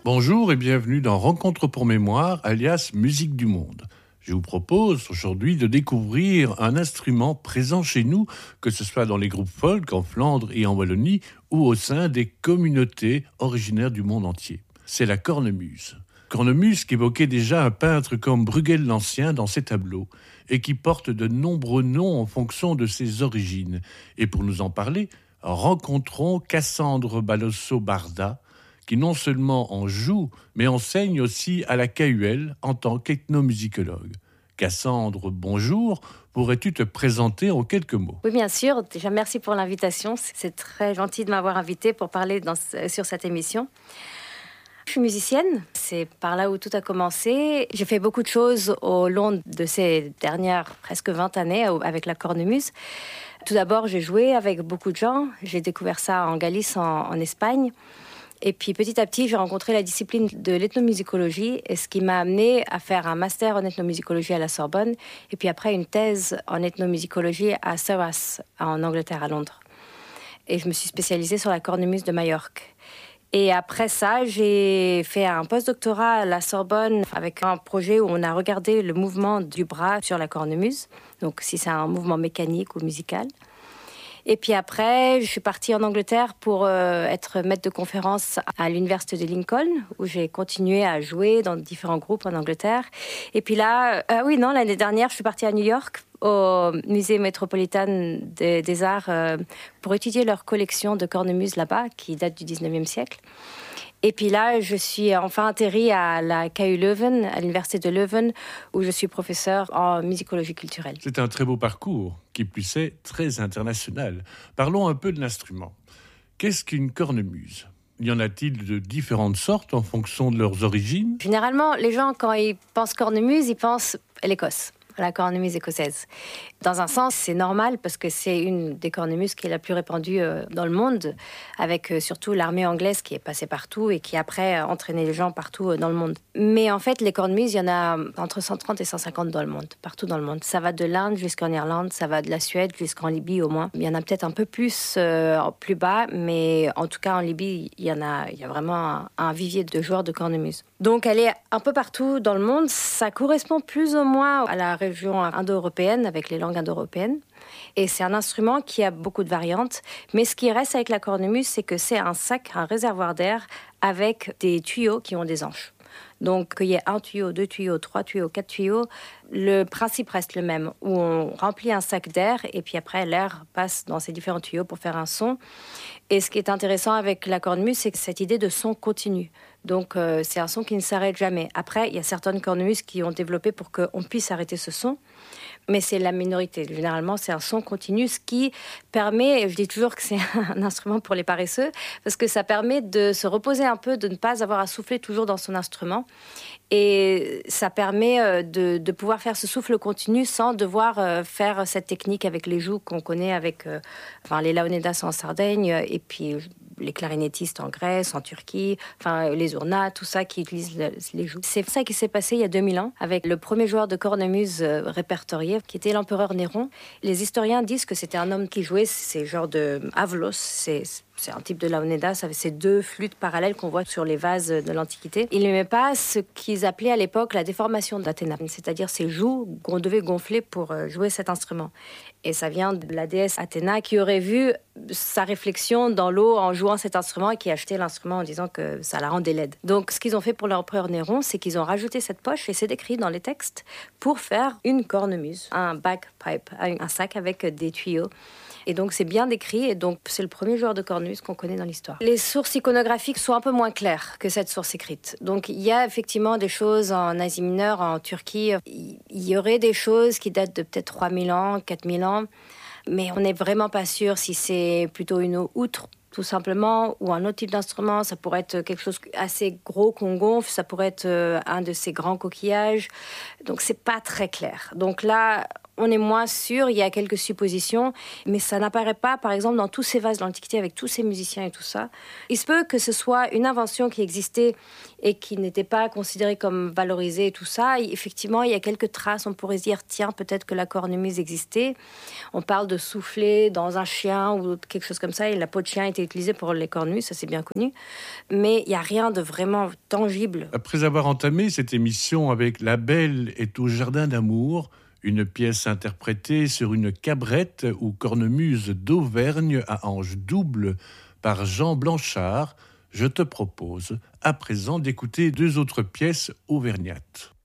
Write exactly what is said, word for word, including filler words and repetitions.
Bonjour et bienvenue dans Rencontre pour mémoire, alias Musique du monde. Je vous propose aujourd'hui de découvrir un instrument présent chez nous, que ce soit dans les groupes folk en Flandre et en Wallonie, ou au sein des communautés originaires du monde entier. C'est la cornemuse. Cornemuse qu'évoquait déjà un peintre comme Bruegel l'Ancien dans ses tableaux, et qui porte de nombreux noms en fonction de ses origines. Et pour nous en parler, rencontrons Cassandre Balosso-Barda, qui non seulement en joue, mais enseigne aussi à la K U L en tant qu'ethnomusicologue. Cassandre, bonjour. Pourrais-tu te présenter en quelques mots ? Oui, bien sûr. Déjà, merci pour l'invitation. C'est très gentil de m'avoir invitée pour parler dans, sur cette émission. Je suis musicienne. C'est par là où tout a commencé. J'ai fait beaucoup de choses au long de ces dernières presque vingt années avec la cornemuse. Tout d'abord, j'ai joué avec beaucoup de gens. J'ai découvert ça en Galice, en, en Espagne. Et puis petit à petit, j'ai rencontré la discipline de l'ethnomusicologie, et ce qui m'a amené à faire un master en ethnomusicologie à la Sorbonne, et puis après une thèse en ethnomusicologie à Serras, en Angleterre, à Londres. Et je me suis spécialisée sur la cornemuse de Majorque. Et après ça, j'ai fait un post-doctorat à la Sorbonne avec un projet où on a regardé le mouvement du bras sur la cornemuse, donc si c'est un mouvement mécanique ou musical. Et puis après, je suis partie en Angleterre pour euh, être maître de conférence à l'université de Lincoln, où j'ai continué à jouer dans différents groupes en Angleterre. Et puis là, euh, oui, non, l'année dernière, je suis partie à New York, au musée métropolitain des, des arts, euh, pour étudier leur collection de cornemuses là-bas, qui date du dix-neuvième siècle. Et puis là, je suis enfin atterrie à la K U Leuven, à l'université de Leuven, où je suis professeure en musicologie culturelle. C'est un très beau parcours, qui plus est très international. Parlons un peu de l'instrument. Qu'est-ce qu'une cornemuse ? Y en a-t-il de différentes sortes en fonction de leurs origines ? Généralement, les gens, quand ils pensent cornemuse, ils pensent l'Écosse, la cornemuse écossaise. Dans un sens, c'est normal parce que c'est une des cornemuses qui est la plus répandue euh, dans le monde, avec euh, surtout l'armée anglaise qui est passée partout et qui après a entraîné les gens partout euh, dans le monde. Mais en fait, les cornemuses, il y en a entre cent trente et cent cinquante dans le monde, partout dans le monde. Ça va de l'Inde jusqu'en Irlande, ça va de la Suède jusqu'en Libye au moins. Il y en a peut-être un peu plus euh, plus bas, mais en tout cas en Libye, il y en a, il y a vraiment un, un vivier de joueurs de cornemuse. Donc elle est un peu partout dans le monde. Ça correspond plus ou moins à la région indo-européenne avec les langues indo-européennes. Et c'est un instrument qui a beaucoup de variantes. Mais ce qui reste avec la cornemuse, c'est que c'est un sac, un réservoir d'air avec des tuyaux qui ont des anches. Donc qu'il y ait un tuyau, deux tuyaux, trois tuyaux, quatre tuyaux, le principe reste le même, où on remplit un sac d'air et puis après l'air passe dans ces différents tuyaux pour faire un son. Et ce qui est intéressant avec la cornemuse, c'est cette idée de son continu. Donc euh, c'est un son qui ne s'arrête jamais. Après, il y a certaines cornemuses qui ont développé pour qu'on puisse arrêter ce son, mais c'est la minorité. Généralement, c'est un son continu, ce qui permet, je dis toujours que c'est un instrument pour les paresseux, parce que ça permet de se reposer un peu, de ne pas avoir à souffler toujours dans son instrument. Et ça permet de, de pouvoir faire ce souffle continu sans devoir faire cette technique avec les joues qu'on connaît avec enfin, les laonedas en Sardaigne et puis les clarinettistes en Grèce, en Turquie, enfin les ournas, tout ça qui utilisent les joues. C'est ça qui s'est passé il y a deux mille ans avec le premier joueur de cornemuse répertorié qui était l'empereur Néron. Les historiens disent que c'était un homme qui jouait ces genres de avlos, c'est C'est un type de laoneda, ça avait ces deux flûtes parallèles qu'on voit sur les vases de l'Antiquité. Il n'aimait pas ce qu'ils appelaient à l'époque la déformation d'Athéna, c'est-à-dire ces joues qu'on devait gonfler pour jouer cet instrument. Et ça vient de la déesse Athéna qui aurait vu sa réflexion dans l'eau en jouant cet instrument et qui a acheté l'instrument en disant que ça la rendait laide. Donc ce qu'ils ont fait pour l'empereur Néron, c'est qu'ils ont rajouté cette poche, et c'est décrit dans les textes, pour faire une cornemuse, un bagpipe, un sac avec des tuyaux. Et donc, c'est bien décrit. Et donc, c'est le premier joueur de cornemuse qu'on connaît dans l'histoire. Les sources iconographiques sont un peu moins claires que cette source écrite. Donc, il y a effectivement des choses en Asie mineure, en Turquie. Il y aurait des choses qui datent de peut-être trois mille ans, quatre mille ans. Mais on n'est vraiment pas sûr si c'est plutôt une outre, tout simplement, ou un autre type d'instrument. Ça pourrait être quelque chose assez gros qu'on gonfle. Ça pourrait être un de ces grands coquillages. Donc, c'est pas très clair. Donc là, on est moins sûr, il y a quelques suppositions, mais ça n'apparaît pas, par exemple, dans tous ces vases de l'Antiquité avec tous ces musiciens et tout ça. Il se peut que ce soit une invention qui existait et qui n'était pas considérée comme valorisée et tout ça. Et effectivement, il y a quelques traces, on pourrait se dire, tiens, peut-être que la cornemuse existait. On parle de souffler dans un chien ou quelque chose comme ça, et la peau de chien était utilisée pour les cornemuses, ça c'est bien connu. Mais il n'y a rien de vraiment tangible. Après avoir entamé cette émission avec La Belle est au jardin d'amour, une pièce interprétée sur une cabrette ou cornemuse d'Auvergne à ange double par Jean Blanchard, je te propose à présent d'écouter deux autres pièces auvergnates.